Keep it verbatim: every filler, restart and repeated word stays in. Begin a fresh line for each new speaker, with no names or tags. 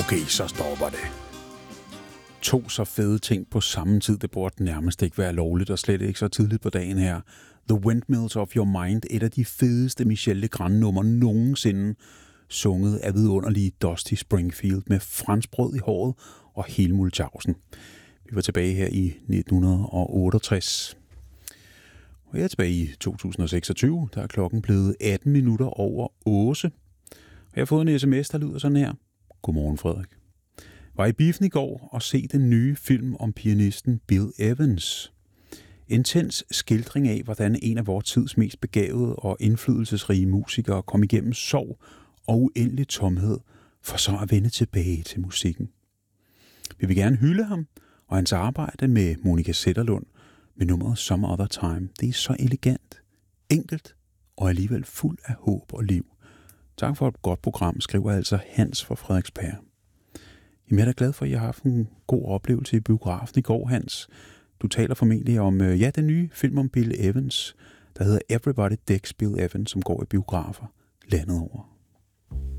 Okay, så stopper det. To så fede ting på samme tid, det burde nærmest ikke være lovligt, og slet ikke så tidligt på dagen her. The Windmills of Your Mind, et af de fedeste Michel Legrand-numre nogensinde, sunget af vidunderlige Dusty Springfield med franskbrød i håret og hele Mulchausen. Vi var tilbage her i nitten otteogtres. Og jeg er tilbage i to tusind seksogtyve, der er klokken blevet atten minutter over otte. Og jeg har fået en sms, der lyder sådan her. Godmorgen, Frederik. Var i biffen i går og se den nye film om pianisten Bill Evans. Intens skildring af, hvordan en af vores tids mest begavede og indflydelsesrige musikere kom igennem sorg og uendelig tomhed, for så at vende tilbage til musikken. Vi vil gerne hylde ham og hans arbejde med Monika Zetterlund med nummeret Some Other Time. Det er så elegant, enkelt og alligevel fuld af håb og liv. Tak for et godt program, skriver altså Hans fra Frederiksberg. Jeg er da glad for, at jeg har haft en god oplevelse i biografen i går, Hans. Du taler formentlig om ja, den nye film om Bill Evans, der hedder Everybody Digs Bill Evans, som går i biografer landet over.